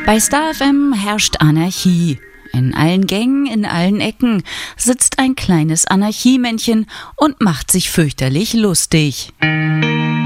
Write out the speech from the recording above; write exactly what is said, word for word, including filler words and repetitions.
Bei Star F M herrscht Anarchie. In allen Gängen, in allen Ecken sitzt ein kleines Anarchiemännchen und macht sich fürchterlich lustig.